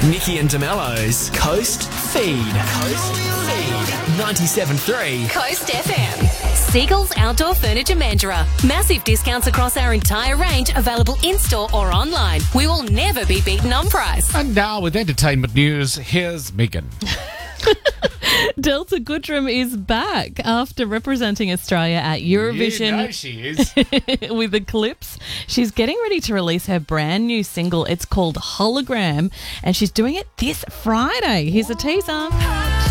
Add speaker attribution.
Speaker 1: Nikki and DeMello's Coast Feed. 97.3
Speaker 2: Coast FM. Seagulls Outdoor Furniture Mandurah. Massive discounts across our entire range, available in-store or online. We will never be beaten on price.
Speaker 3: And now with entertainment news, here's Megan.
Speaker 4: Delta Goodrem is back after representing Australia at Eurovision.
Speaker 3: You know she is.
Speaker 4: With Eclipse. She's getting ready to release her brand new single. It's called Hologram, and she's doing it this Friday. Here's a teaser.